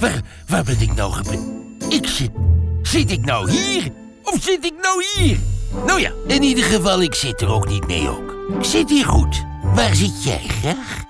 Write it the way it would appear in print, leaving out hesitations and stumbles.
Waar ben ik nou Zit ik nou hier? Of zit ik nou hier? Nou ja, in ieder geval, ik zit er ook niet mee ook. Ik zit hier goed. Waar zit jij graag?